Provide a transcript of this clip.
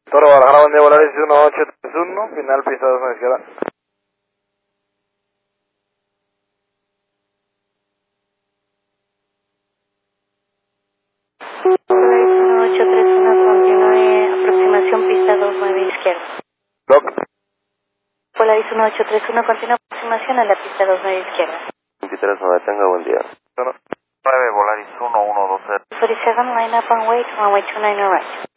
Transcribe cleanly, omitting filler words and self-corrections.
Toro Guadalajara, buen día, Volaris 1831, final pista 2 a la izquierda. Volaris 1831, continúe, aproximación pista 29 izquierda. Doc. Volaris 1831, continúa aproximación a la pista 29 izquierda. 23 tenga buen día. 9, Volaris 1120. 47, line up on wait, runway 29 right.